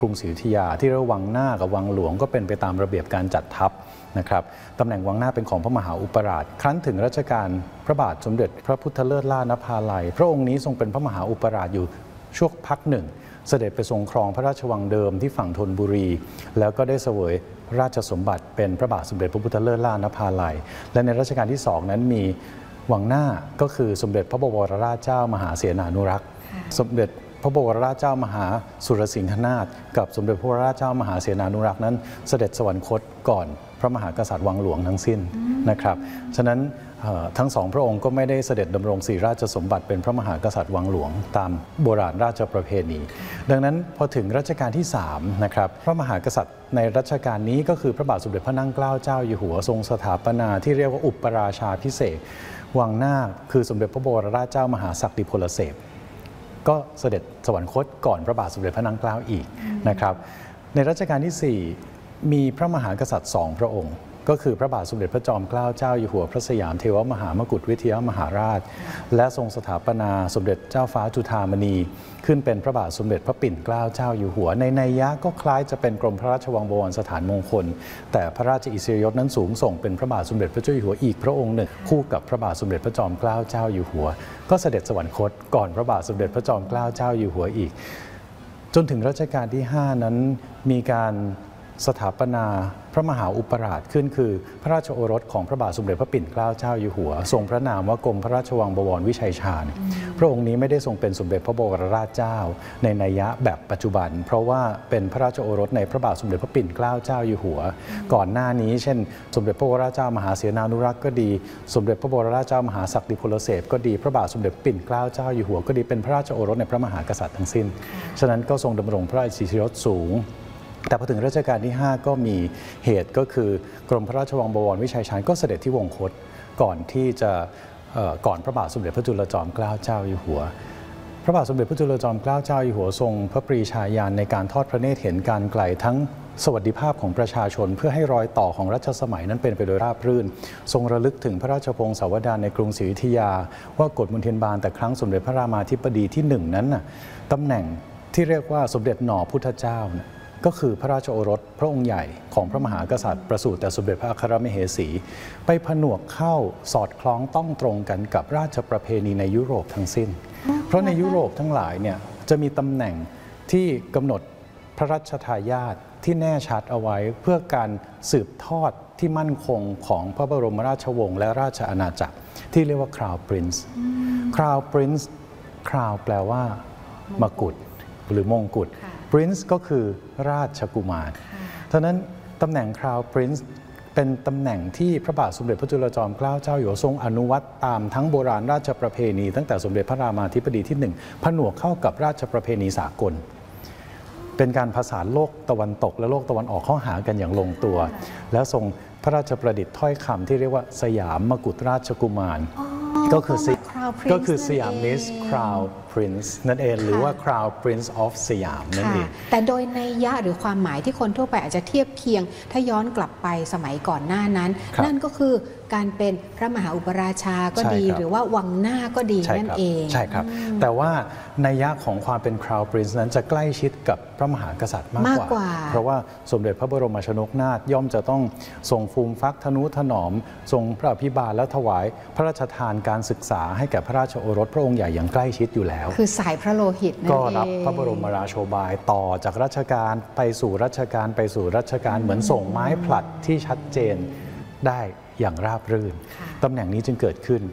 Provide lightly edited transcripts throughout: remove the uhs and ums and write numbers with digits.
กรุงศรีอยุธยาที่เรียกวังหน้ากับวังหลวงก็เป็นไปตามระเบียบการจัดทัพนะครับตำแหน่งวังหน้าเป็นของพระมหาอุปราชครั้นถึงรัชกาลพระบาทสมเด็จพระพุทธเลิศล่านภาลัยพระองค์นี้ทรงเป็นพระมหาอุปราชอยู่ช่วงพักหนึ่งเสด็จไปทรงครองพระราชวังเดิมที่ฝั่งธนบุรีแล้วก็ได้เสวยราชสมบัติเป็นพระบาทสมเด็จพระพุทธเลิศล่านภาลัยและในรัชกาลที่2นั้นมีวังหน้าก็คือสมเด็จพระบวรราชเจ้ามหาเสนานุรักษ์สมเด็จพระบวรราชเจ้ามหาสุรสิงหนาถกับสมเด็จพระวรราชเจ้ามหาเสนานุรักษ์นั้นเสด็จสวรรคตก่อนพระมหากษัตริย์วังหลวงทั้งสิ้นนะครับฉะนั้นทั้งสองพระองค์ก็ไม่ได้เสด็จดำรงศรีราชสมบัติเป็นพระมหากษัตริย์วังหลวงตามโบราณราชประเพณีดังนั้นพอถึงรัชกาลที่3นะครับพระมหากษัตริย์ในรัชกาลนี้ก็คือพระบาทสมเด็จพระนั่งเกล้าเจ้าอยู่หัวทรงสถาปนาที่เรียกว่าอุปราชาภิเษกวังหน้าคือสมเด็จพระบรมราชเจ้ามหาศักดิพลเสพก็เสด็จสวรรคตก่อนพระบาทสมเด็จพระนั่งเกล้าอีกนะครับในรัชกาลที่4มีพระมหากษัตริย์2พระองค์ก็คือพระบาทสมเด็จพระจอมเกล้าเจ้าอยู่หัวพระสยามเทวมหามกุฏวิทยามหาราชและทรงสถาปนาสมเด็จเจ้าฟ้าจุฑามณีขึ้นเป็นพระบาทสมเด็จพระปิ่นเกล้าเจ้าอยู่หัวในนัยยะก็คล้ายจะเป็นกรมพระราชวังบวรสถานมงคลแต่พระราชอิสริยยศนั้นสูงส่งเป็นพระบาทสมเด็จพระเจ้าอยู่หัวอีกพระองค์หนึ่งคู่กับพระบาทสมเด็จพระจอมเกล้าเจ้าอยู่หัวก็เสด็จสวรรคตก่อนพระบาทสมเด็จพระจอมเกล้าเจ้าอยู่หัวอีกจนถึงรัชกาลที่5นั้นมีการสถาปนาพระมหาอุปราชขึ้นคือพระราชโอรสของพระบาทสมเด็จพระปิ่นเกล้าเจ้าอยู่หัวทรงพระนามว่ากรมพระราชวังบวรวิชัยชาญพระองค์นี้ไม่ได้ทรงเป็นสมเด็จพระบรมราชเจ้าในนัยยะแบบปัจจุบันเพราะว่าเป็นพระราชโอรสในพระบาทสมเด็จพระปิ่นเกล้าเจ้าอยู่หัวก่อนหน้านี้เช่นสมเด็จพระวรราชเจ้ามหาเสนานุรักษ์ก็ดีสมเด็จพระบรมราชเจ้ามหาศักดิพลเสพก็ดีพระบาทสมเด็จปิ่นเกล้าเจ้าอยู่หัวก็ดีเป็นพระราชโอรสในพระมหากษัตริย์ทั้งสิ้นฉะนั้นก็ทรงดำรงพระราชอิสริยยศสูงแต่พอถึงรัชกาลที่5ก็มีเหตุก็คือกรมพระราชวังบวรวิชัยชาญก็เสด็จที่วงคตก่อนที่จะก่อนพระบาทสมเด็จพระจุลจอมเกล้าเจ้าอยู่หัวพระบาทสมเด็จพระจุลจอมเกล้าเจ้าอยู่หัวทรงพระปรีชาญาณในการทอดพระเนตรเห็นการไกลทั้งสวัสดิภาพของประชาชนเพื่อให้รอยต่อของรัชสมัยนั้นเป็นไปโดยราบรื่นทรงระลึกถึงพระราชพงศาวดารในกรุงศรีอยุธยาว่ากฎมนเทียนบานแต่ครั้งสมเด็จพระรามาธิบดีที่1นั้นน่ะตำแหน่งที่เรียกว่าสมเด็จหน่อพุทธเจ้าก็คือพระราชโอรสพระองค์ใหญ่ของพระมหากษัตริย์ประสูติแต่สมเด็จพระอัครมเหสีไปผนวกเข้าสอดคล้องต้องตรงกันกับราชประเพณีในยุโรปทั้งสิ้นเพราะในยุโรปทั้งหลายเนี่ยจะมีตำแหน่งที่กำหนดพระราชทายาทที่แน่ชัดเอาไว้เพื่อการสืบทอดที่มั่นคงของพระบรมราชวงศ์และราชอาณาจักรที่เรียกว่า Crown Prince Crown Prince Crown แปลว่ามกุฎหรือมงกุฎPrince ก็คือราชกุมารฉะนั้นตำแหน่ง Crown Prince เป็นตำแหน่งที่พระบาทสมเด็จพระจุลจอมเกล้าเจ้าอยู่หัวทรงอนุวัตตามทั้งโบราณราชประเพณีตั้งแต่สมเด็จพระรามาธิบดีที่1ผนวกเข้ากับราชประเพณีสากลเป็นการผสานโลกตะวันตกและโลกตะวันออกเข้าหากันอย่างลงตัวแล้วทรงพระราชประดิษฐ์ถ้อยคำที่เรียกว่าสยามมกุฎราชกุมารก็คือสยามมิส Crown Prince นั่นเองหรือว่า Crown Prince of สยามนั่นเองแต่โดยนัยยะหรือความหมายที่คนทั่วไปอาจจะเทียบเคียงถ้าย้อนกลับไปสมัยก่อนหน้านั้นนั่นก็คือการเป็นพระมหาอุปราชาก็ดีหรือว่าวังหน้าก็ดีนั่นเองใช่ครับแต่ว่านัยยะของความเป็น Crown Prince นั้นจะใกล้ชิดกับพระมหากษัตริย์มากกว่าเพราะว่าสมเด็จพระบรมชนกนาถย่อมจะต้องทรงฟูมฟักทนุถนอมทรงพระอภิบาลและถวายพระราชทานการศึกษาให้แก่พระราชโอรสพระองค์ใหญ่อย่างใกล้ชิดอยู่แล้วคือสายพระโลหิตนั่นเองก็รับพระบรมราโชบายต่อจากรัชกาลไปสู่รัชกาลไปสู่รัชกาลเหมือนส่งไม้ผลัดที่ชัดเจนได้อย่างราบรื่นตำแหน่งนี้จึงเกิดขึ้น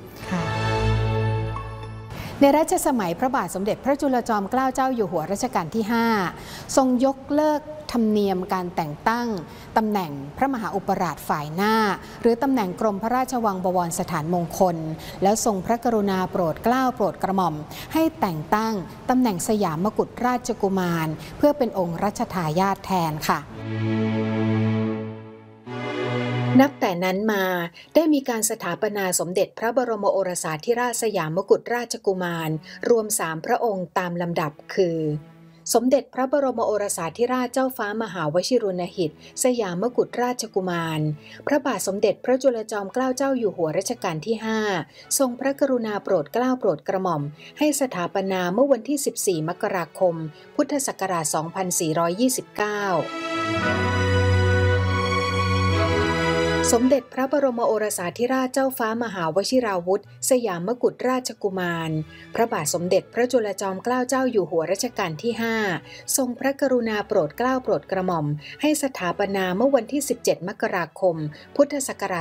ในรัชสมัยพระบาทสมเด็จพระจุลจอมเกล้าเจ้าอยู่หัวรัชกาลที่5ทรงยกเลิกธรรมเนียมการแต่งตั้งตำแหน่งพระมหาอุปราชฝ่ายหน้าหรือตำแหน่งกรมพระราชวังบวรสถานมงคลแล้วทรงพระกรุณาโปรดเกล้าโปรดกระหม่อมให้แต่งตั้งตำแหน่งสยามมกุฎราชกุมารเพื่อเป็นองค์รัชทายาทแทนค่ะนับแต่นั้นมาได้มีการสถาปนาสมเด็จพระบรมโอรสาธิราชสยามมกุฎราชกุมารรวม3พระองค์ตามลำดับคือสมเด็จพระบรมโอรสาธิราชเจ้าฟ้ามหาวชิรุณหิตสยามกุฎราชกุมารพระบาทสมเด็จพระจุลจอมเกล้าเจ้าอยู่หัวรัชกาลที่ 5 ทรงพระกรุณาโปรดเกล้าโปรดกระหม่อมให้สถาปนาเมื่อวันที่ 14 มกราคม พุทธศักราช 2429สมเด็จพระบรมโอรสาธิราชเจ้าฟ้ามหาวชิราวุธสยามกุฎราชกุมารพระบาทสมเด็จพระจุลจอมเกล้าเจ้าอยู่หัวรัชกาลที่ 5 ทรงพระกรุณาโปรดเกล้าโปรดกระหม่อมให้สถาปนาเมื่อวันที่ 17 มกราคม พุทธศักราช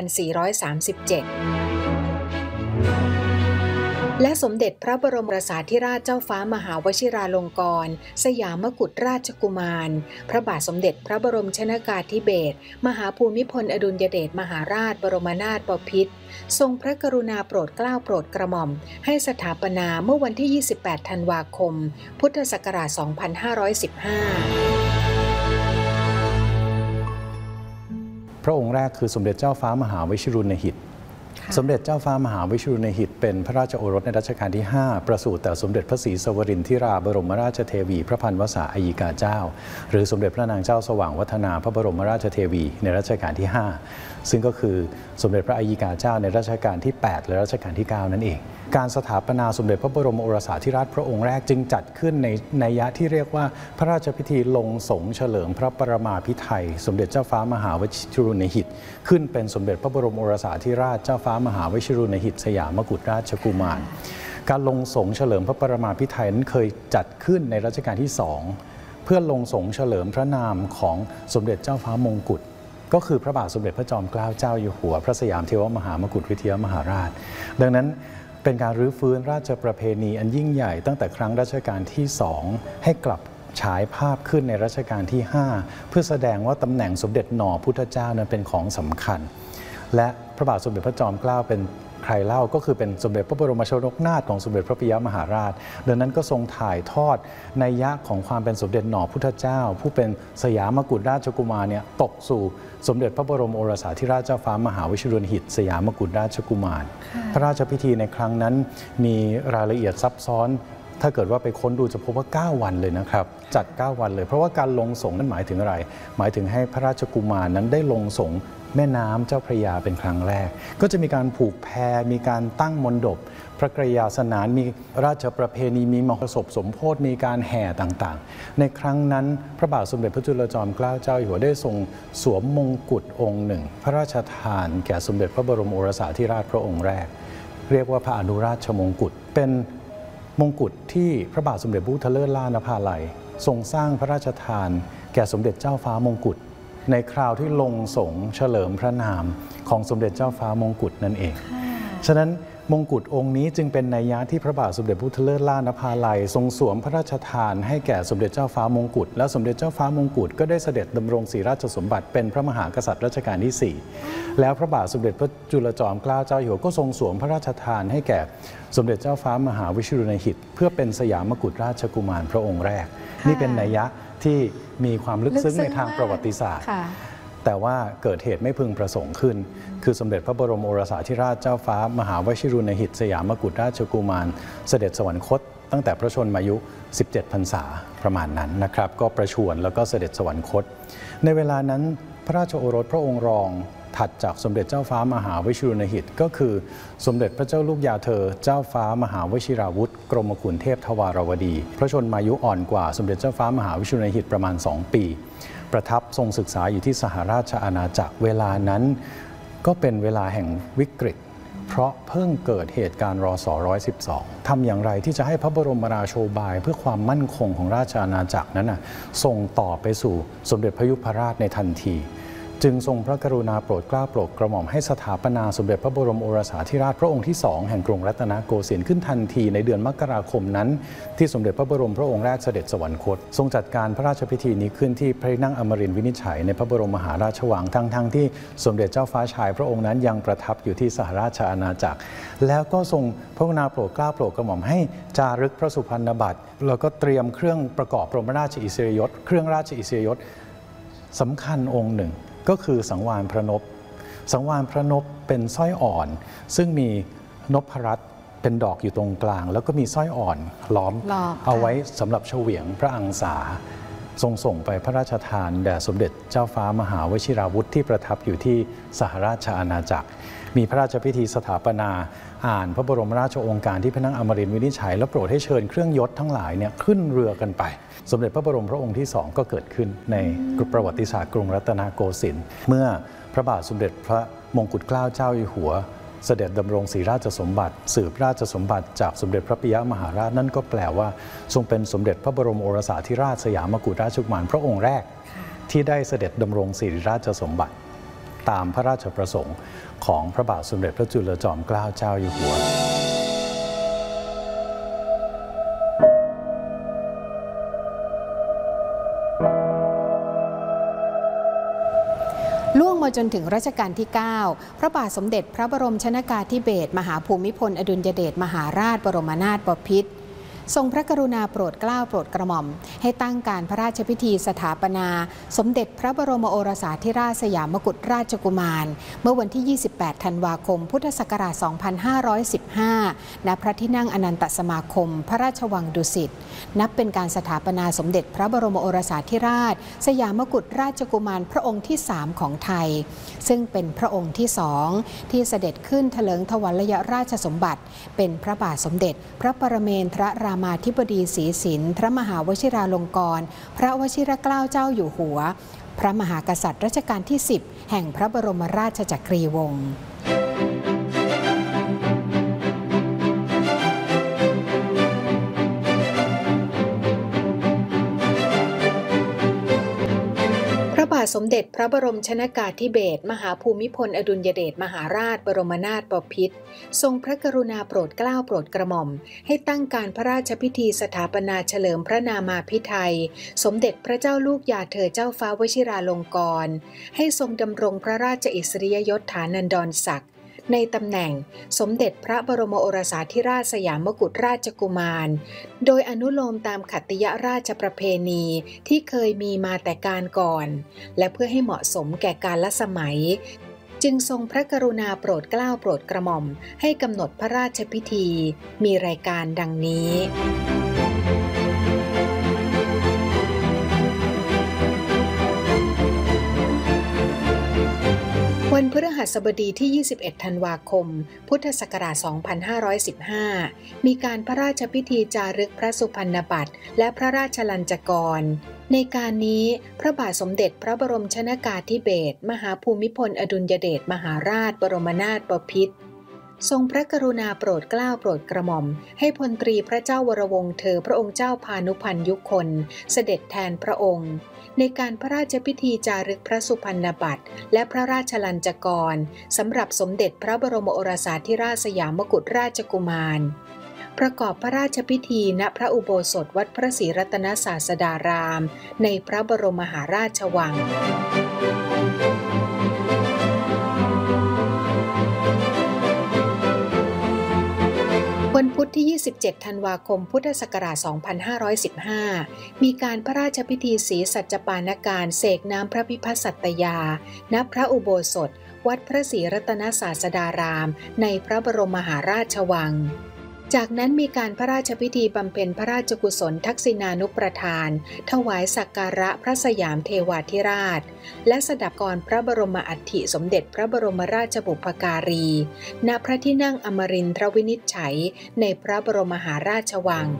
2437และสมเด็จพระบรมโอรสาธิราชเจ้าฟ้ามหาวชิราลงกรณ์สยามกุฎราชกุมารพระบาทสมเด็จพระบรมชนกาธิเบศรมหาภูมิพลอดุลยเดชมหาราชบรมนาถบพิตรทรงพระกรุณาโปรดเกล้าโปรดกระหม่อมให้สถาปนาเมื่อวันที่ 28 ธันวาคม พุทธศักราช 2515 พระองค์แรกคือสมเด็จเจ้าฟ้ามหาวชิรุณหิตสมเด็จเจ้าฟ้ามหาวชิรุณหิตเป็นพระราชโอรสในรัชกาลที่ 5 ประสูติแต่สมเด็จพระศรีสวรินทร์ธิราบรมราชเทวีพระพันวษาอัยกาเจ้าหรือสมเด็จพระนางเจ้าสว่างวัฒนาพระบรมราชเทวีในรัชกาลที่ 5 ซึ่งก็คือสมเด็จพระอัยกาเจ้าในรัชกาลที่ 8 และรัชกาลที่ 9 นั่นเองการสถาปนาสมเด็จพระบรมโอรสาธิราชพระองค์แรกจึงจัดขึ้นในนัยยะที่เรียกว่าพระราชพิธีลงสงเฉลิมพระประมาภิไธยสมเด็จเจ้าฟ้ามหาวชิรุณหิตขึ้นเป็นสมเด็จพระบรมโอรสาธิราชเจ้าฟ้ามหาวชิรุณหิตสยามกุฎราชกุมารการลงสงเฉลิมพระประมาภิไธยนั้นเคยจัดขึ้นในรัชกาลที่ 2เพื่อลงสงเฉลิมพระนามของสมเด็จเจ้าฟ้ามงกุฎก็คือพระบาทสมเด็จพระจอมเกล้าเจ้าอยู่หัวพระสยามเทวมหามกุฎวิทยมหาราชดังนั้นเป็นการรื้อฟื้นราชประเพณีอันยิ่งใหญ่ตั้งแต่ครั้งรัชกาลที่ 2ให้กลับฉายภาพขึ้นในรัชกาลที่ 5เพื่อแสดงว่าตำแหน่งสมเด็จหน่อพุทธเจ้านั้นเป็นของสำคัญและพระบาทสมเด็จพระจอมเกล้าเป็นใครเล่าก็คือเป็นสมเด็จพระบรมชนกนาถของสมเด็จพระปิยมหาราชดังนั้นก็ทรงถ่ายทอดนัยยะของความเป็นสมเด็จหน่อพุทธเจ้าผู้เป็นสยามกุฎราชกุมารเนี่ยตกสู่สมเด็จพระบรมโอรสาธิราชเจ้าฟ้ามหาวชิรุณหิตสยามกุฎราชกุมารพระราชพิธีในครั้งนั้นมีรายละเอียดซับซ้อนถ้าเกิดว่าไปค้นดูจะพบว่า9 วันเลยนะครับจัด9 วันเลยเพราะว่าการลงสงนั้นหมายถึงอะไรหมายถึงให้พระราชกุมารนั้นได้ลงสงแม่น้ำเจ้าพระยาเป็นครั้งแรกก็จะมีการผูกแพมีการตั้งมณฑปพระกรยาสนานมีราชประเพณีมีมหรสพสมโภชมีการแห่ต่างๆในครั้งนั้นพระบาทสมเด็จพระจุลจอมเกล้าเจ้าอยู่หัวได้ทรงสวมมงกุฎองค์หนึ่งพระราชทานแก่สมเด็จพระบรมโอรสาธิราชพระองค์แรกเรียกว่าพระอนุราชมงกุฎเป็นมงกุฎที่พระบาทสมเด็จพระพุทธเลิศล่านภาลัยทรงสร้างพระราชทานแก่สมเด็จเจ้าฟ้ามงกุฎในคราวที่ลงสงเฉลิมพระนามของสมเด็จเจ้าฟ้ามงกุฎนั่นเองฉะนั้นมงกุฎองค์นี้จึงเป็นนัยยะที่พระบาทสมเด็จพระพุทธเลิศล่านภาลัยทรงสวมพระราชทานให้แก่สมเด็จเจ้าฟ้ามงกุฎและสมเด็จเจ้าฟ้ามงกุฎก็ได้เสด็จดำรงศรีราชสมบัติเป็นพระมหากษัตริย์รัชกาลที่ 4แล้วพระบาทสมเด็จพระจุลจอมเกล้าเจ้าอยู่หัวก็ทรงสวมพระราชทานให้แก่สมเด็จเจ้าฟ้ามหาวชิรุณหิตเพื่อเป็นสยามกุฎราชกุมารพระองค์แรกนี่เป็นนัยยะที่มีความลึกซึ้งในทางประวัติศาสตร์แต่ว่าเกิดเหตุไม่พึงประสงค์ขึ้นคือสมเด็จพระบรมโอรสาธิราชเจ้าฟ้ามหาวชิรุณหิตสยามกุฎราชกุมารเสด็จสวรรคตตั้งแต่พระชนมายุ17 พรรษาประมาณนั้นนะครับก็ประชวรแล้วก็เสด็จสวรรคตในเวลานั้นพระราชโอรสพระองค์รองถัดจากสมเด็จเจ้าฟ้ามหาวชิรุณหิตก็คือสมเด็จพระเจ้าลูกยาเธอเจ้าฟ้ามหาวชิราวุธกรมขุนเทพทวารวดีพระชนมายุอ่อนกว่าสมเด็จเจ้าฟ้ามหาวชิรุณหิตประมาณ2 ปีประทับทรงศึกษาอยู่ที่สหราชอาณาจักรเวลานั้นก็เป็นเวลาแห่งวิกฤตเพราะเพิ่งเกิดเหตุการณ์รศ112ทำอย่างไรที่จะให้พระบรมราโชบายเพื่อความมั่นคงของราชอาณาจักรนั้นส่งต่อไปสู่สมเด็จพระยุพราชในทันทีจึงทรงพระกรุณาโปรดเกล้าโปรดกระหม่อมให้สถาปนาสมเด็จพระบรมโอรสาธิราชพระองค์ที่ 2แห่งกรุงรัตนโกสินทร์ขึ้นทันทีในเดือนมกราคมนั้นที่สมเด็จพระบรมพระองค์แรกเสด็จสวรรคตทรงจัดการพระราชพิธีนี้ขึ้นที่พระที่นั่งอมรินทร์วินิจฉัยในพระบรมมหาราชวังทั้งที่สมเด็จเจ้าฟ้าชายพระองค์นั้นยังประทับอยู่ที่สหราชอาณาจักรแล้วก็ทรงพระกรุณาโปรดเกล้าโปรดกระหม่อมให้จารึกพระสุพรรณบัตรแล้วก็เตรียมเครื่องประกอบบรมราชอิสริยยศเครื่องราชอิสริยยศสำคัญองค์หนึ่งก็คือสังวาลพระนพสังวาลพระนพเป็นสร้อยอ่อนซึ่งมีนพรัตน์เป็นดอกอยู่ตรงกลางแล้วก็มีสร้อยอ่อนล้อมเอาไว้สำหรับเฉวียงพระอังสาทรงส่งไปพระราชทานแด่สมเด็จเจ้าฟ้ามหาวชิราวุธที่ประทับอยู่ที่สหราชอาณาจักรมีพระราชพิธีสถาปนาอ่านพระบรมราชโองการที่พระนางอมรินทร์วินิจฉัยและโปรดให้เชิญเครื่องยศทั้งหลายเนี่ยขึ้นเรือกันไปสมเด็จพระบรมพระองค์ที่สองก็เกิดขึ้นในประวัติศาสตร์กรุงรัตนโกสินทร์เมื่อพระบาทสมเด็จพระมงกุฎเกล้าเจ้าอยู่หัวเสด็จดำรงศรีราชสมบัติสืบราชสมบัติจากสมเด็จพระปิยมหาราชนั่นก็แปลว่าทรงเป็นสมเด็จพระบรมโอรสาธิราชสยามกุฎราชกุมารพระองค์แรกที่ได้เสด็จดำรงศรีราชสมบัติตามพระราชประสงค์ของพระบาทสมเด็จพระจุลจอมเกล้าเจ้าอยู่หัวล่วงมาจนถึงรัชกาลที่ 9 พระบาทสมเด็จพระบรมชนกาธิเบศรมหาภูมิพลอดุลยเดชมหาราชบรมนาถบพิตรทรงพระกรุณาโปรดเกล้าโปรดกระหม่อมให้ตั้งการพระราชพิธีสถาปนาสมเด็จพระบรมโอรสาธิราชสยามกุฎราชกุมารเมื่อวันที่ 28 ธันวาคม พุทธศักราช 2515 ณ พระที่นั่งอนันตสมาคมพระราชวังดุสิตนับเป็นการสถาปนาสมเด็จพระบรมโอรสาธิราชสยามกุฎราชกุมารพระองค์ที่ 3 ของไทยซึ่งเป็นพระองค์ที่ 2 ที่เสด็จขึ้นเถลิงถวัลยราชสมบัติเป็นพระบาทสมเด็จพระปรเมนทรรามาธิบดีศรีสินพระมหาวชิราลงกรณ์พระวชิรเกล้าเจ้าอยู่หัวพระมหากษัตริย์รัชกาลที่ 10 แห่งพระบรมราชจักรีวงศ์พระบาทสมเด็จพระบรมชนกาธิเบศรมหาภูมิพลอดุลยเดชมหาราชบรมนาถบพิตรทรงพระกรุณาโปรดเกล้าโปรดกระหม่อมให้ตั้งการพระราชพิธีสถาปนาเฉลิมพระนามาภิไธยสมเด็จพระเจ้าลูกยาเธอเจ้าฟ้าวชิราลงกรณ์ให้ทรงดำรงพระราชอิสริยยศฐานันดรศักดิ์ในตำแหน่งสมเด็จพระบรมโอรสาธิราชสยามกุฎราชกุมารโดยอนุโลมตามขัตติยราชประเพณีที่เคยมีมาแต่การก่อนและเพื่อให้เหมาะสมแก่กาลสมัยจึงทรงพระกรุณาโปรดเกล้าโปรดกระหม่อมให้กำหนดพระราชพิธีมีรายการดังนี้วันพฤหัสบดีที่ 21 ธันวาคม พุทธศักราช 2515 มีการพระราชพิธีจารึกพระสุพรรณบัตรและพระราชลัญจกรในการนี้พระบาทสมเด็จพระบรมชนกาธิเบศรมหาภูมิพลอดุลยเดชมหาราชบรมนาถบพิตรทรงพระกรุณาโปรดเกล้าโปรดกระหม่อมให้พลตรีพระเจ้าวรวงศ์เธอพระองค์เจ้าพานุพันธ์ยุคนเสด็จแทนพระองค์ในการพระราชพิธีจารึกพระสุพรรณบัตรและพระราชลัญจกรสำหรับสมเด็จพระบรมโอรสาธิราชสยามกุฎราชกุมารประกอบพระราชพิธีณพระอุโบสถวัดพระศรีรัตนศาสดารามในพระบรมมหาราชวังวันพุธที่ 27 ธันวาคม พุทธศักราช 2515 มีการพระราชพิธีศรีสัจจปานการเสกน้ำพระพิพัฒน์สัตยา ณ พระอุโบสถวัดพระศรีรัตนศาสดารามในพระบรมมหาราชวังจากนั้นมีการพระราชพิธีบำเพ็ญพระราชกุศลทักษิณานุประทานถวายสักการะพระสยามเทวาธิราชและสดับกรพระบรมอัฐิสมเด็จพระบรมราชบุพการีณพระที่นั่งอมรินทรวินิจฉัยในพระบรมมหาราชวัง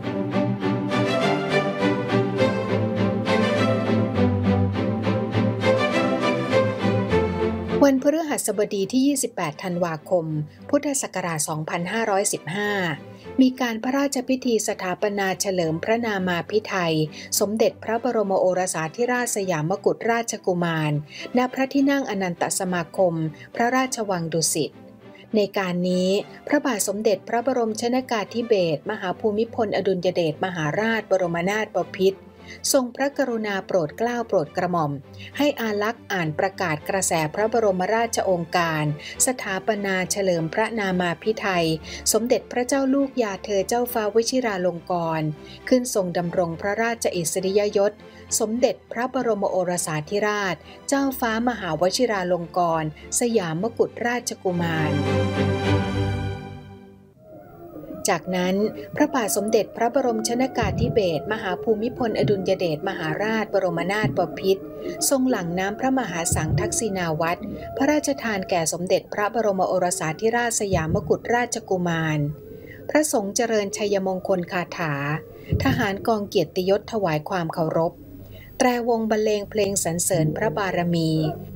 วันพฤหัสบดีที่ 28 ธันวาคม พุทธศักราช 2515 มีการพระราชพิธีสถาปนาเฉลิมพระนามาภิไธยสมเด็จพระบรมโอรสาธิราชสยามกุฎราชกุมารณพระที่นั่งอนันตสมาคมพระราชวังดุสิตในการนี้พระบาทสมเด็จพระบรมชนกาธิเบศรมหาภูมิพลอดุลยเดชมหาราชบรมนาถบพิตรทรงพระกรุณาโปรดเกล้าโปรดกระหม่อมให้อาลักษ์อ่านประกาศกระแสพระบรมราชโองการสถาปนาเฉลิมพระนามาภิไธยสมเด็จพระเจ้าลูกยาเธอเจ้าฟ้าวชิราลงกรณ์ขึ้นทรงดำรงพระราชอิสริยยศสมเด็จพระบรมโอรสาธิราชเจ้าฟ้ามหาวชิราลงกรณ์สยามกุฎราชกุมารจากนั้นพระบาทสมเด็จพระบรมชนกาธิเบศรมหาภูมิพลอดุลยเดชมหาราชบรมนาถบพิตรทรงหลั่งน้ำพระมหาสังฆทักษิณาวัตรพระราชทานแก่สมเด็จพระบรมโอรสาธิราชสยามกุฎราชกุมารพระสงฆ์เจริญชัยมงคลคาถาทหารกองเกียรติยศถวายความเคารพแตรวงบรรเลงเพลงสรรเสริญพระบารมี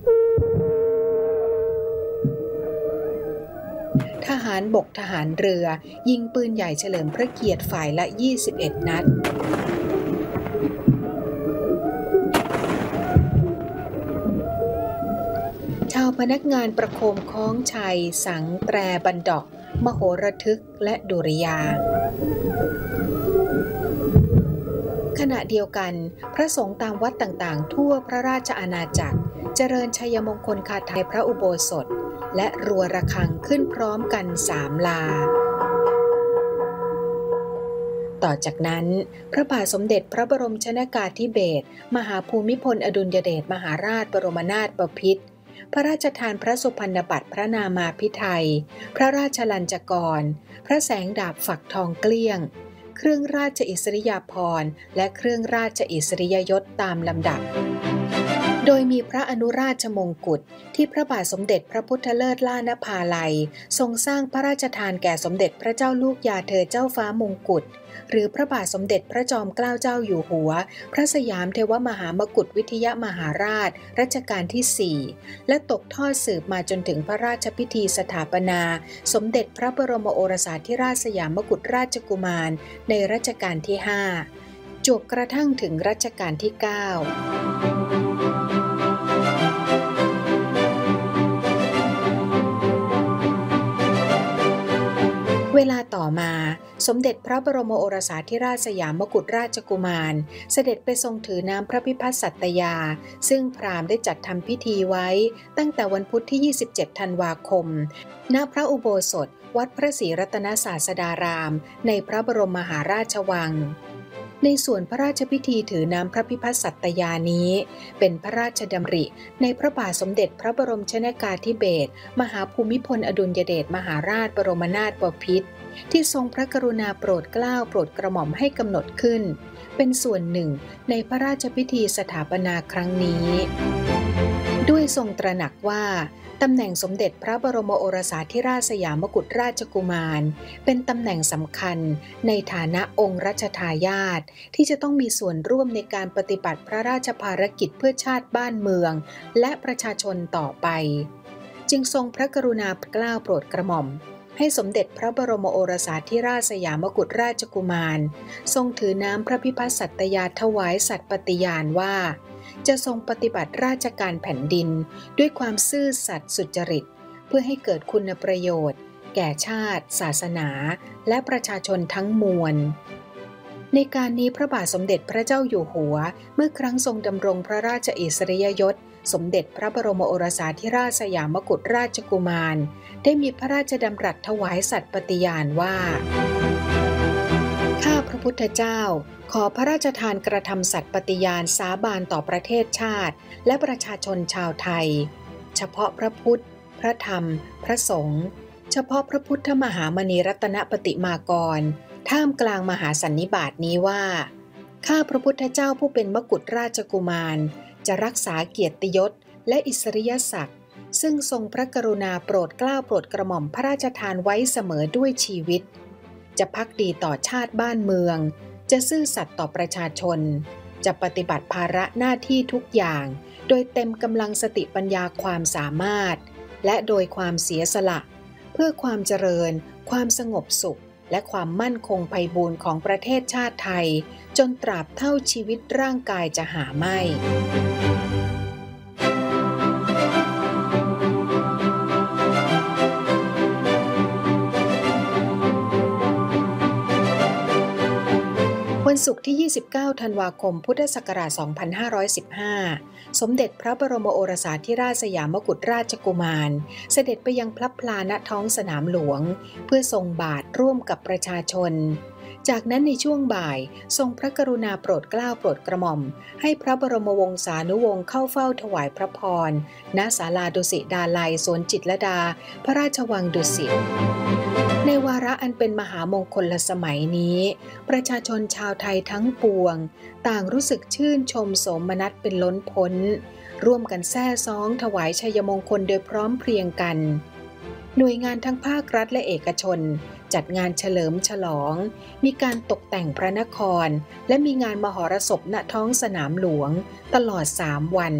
ทหารบกทหารเรือยิงปืนใหญ่เฉลิมพระเกียรติฝ่ายละ21นัดชาวพนักงานประโคมคล้องชัยสังแตรบันดอกมโหระทึกและดุริยางค์ขณะเดียวกันพระสงฆ์ตามวัดต่างๆทั่วพระราชอาณาจักรเจริญชัยมงคลคาถาในพระอุโบสถและรัวระฆังขึ้นพร้อมกัน3 ลาต่อจากนั้นพระบาทสมเด็จพระบรมชนกาธิเบศรมหาภูมิพลอดุลยเดชมหาราชบรมนาถบพิตรพระราชทานพระสุพรรณบัตรพระนามาภิไธยพระราชลัญจกรพระแสงดาบฝักทองเกลี้ยงเครื่องราชอิสริยาภรณ์และเครื่องราชอิสริยยศตามลำดับโดยมีพระอนุราชมงกุฎที่พระบาทสมเด็จพระพุทธเลิศล่านภาลัยทรงสร้างพระราชทานแก่สมเด็จพระเจ้าลูกยาเธอเจ้าฟ้ามงกุฎหรือพระบาทสมเด็จพระจอมเกล้าเจ้าอยู่หัวพระสยามเทวมหามกุฏวิทยมหาราชรัชกาลที่4และตกทอดสืบมาจนถึงพระราชพิธีสถาปนาสมเด็จพระบรมโอรสาธิราชสยามกุฎราชกุมารในรัชกาลที่5จวบกระทั่งถึงรัชกาลที่9เวลาต่อมาสมเด็จพระบรมโอรสาธิราชสยามกุฎราชกุมารเสด็จไปทรงถือน้ำพระพิพัฒน์สัตยาซึ่งพราหมณ์ได้จัดทำพิธีไว้ตั้งแต่วันพุธที่27ธันวาคมณพระอุโบสถวัดพระศรีรัตนศาสดารามในพระบรมมหาราชวังในส่วนพระราชพิธีถือน้ำพระพิพัฒน์สัตยานี้เป็นพระราชดำริในพระบาทสมเด็จพระบรมชนกาธิเบศรมหาภูมิพลอดุลยเดชมหาราชบรมนาถบพิตรที่ทรงพระกรุณาโปรดเกล้าโปรดกระหม่อมให้กำหนดขึ้นเป็นส่วนหนึ่งในพระราชพิธีสถาปนาครั้งนี้ด้วยทรงตระหนักว่าตำแหน่งสมเด็จพระบรมโอรสาธิราชสยามกุฎราชกุมารเป็นตำแหน่งสำคัญในฐานะองค์รัชทายาทที่จะต้องมีส่วนร่วมในการปฏิบัติพระราชภารกิจเพื่อชาติบ้านเมืองและประชาชนต่อไปจึงทรงพระกรุณาเกล้าโปรดกระหม่อมให้สมเด็จพระบรมโอรสาธิราชสยามกุฎราชกุมารทรงถือน้ำพระพิพัฒน์สัตยาถวายสัตย์ปฏิญาณว่าจะทรงปฏิบัติราชการแผ่นดินด้วยความซื่อสัตย์สุจริตเพื่อให้เกิดคุณประโยชน์แก่ชาติศาสนาและประชาชนทั้งมวลในการนี้พระบาทสมเด็จพระเจ้าอยู่หัวเมื่อครั้งทรงดำรงพระราชอิสริยยศสมเด็จพระบรมโอรสาธิราชสยามกุฎราชกุมารได้มีพระราชดำรัสถวายสัตย์ปฏิญาณว่าข้าพระพุทธเจ้าขอพระราชทานกระทำสัตย์ปฏิญาณสาบานต่อประเทศชาติและประชาชนชาวไทยเฉพาะพระพุทธพระธรรมพระสงฆ์เฉพาะพระพุทธมหามณีรัตนปฏิมากรท่ามกลางมหาสันนิบาตนี้ว่าข้าพระพุทธเจ้าผู้เป็นมกุฎราชกุมารจะรักษาเกียรติยศและอิสริยศักดิ์ซึ่งทรงพระกรุณาโปรดเกล้าโปรดกระหม่อมพระราชทานไว้เสมอด้วยชีวิตจะภักดีต่อชาติบ้านเมืองจะซื่อสัตย์ต่อประชาชนจะปฏิบัติภาระหน้าที่ทุกอย่างโดยเต็มกำลังสติปัญญาความสามารถและโดยความเสียสละเพื่อความเจริญความสงบสุขและความมั่นคงไพบูลย์ของประเทศชาติไทยจนตราบเท่าชีวิตร่างกายจะหาไม่วันศุกร์ที่ 29 ธันวาคม พุทธศักราช 2515 สมเด็จพระบรมโอรสาธิราชสยามกุฎราชกุมารเสด็จไปยังพลับพลาณท้องสนามหลวงเพื่อทรงบาตรร่วมกับประชาชนจากนั้นในช่วงบ่ายทรงพระกรุณาโปรดเกล้าโปรดกระหม่อมให้พระบรมวงศานุวงศ์เข้าเฝ้าถวายพระพรณศาลาดุสิตดาลัยสวนจิตรลดาพระราชวังดุสิตในในวาระอันเป็นมหามงคลสมัยนี้ประชาชนชาวไทยทั้งปวงต่างรู้สึกชื่นชมโสมนัสเป็นล้นพ้นร่วมกันแซ่ซ้องถวายชัยมงคลโดยพร้อมเพรียงกันหน่วยงานทั้งภาครัฐและเอกชนจัดงานเฉลิมฉลองมีการตกแต่งพระนครและมีงานมหรสพณท้องสนามหลวงตลอด3 วัน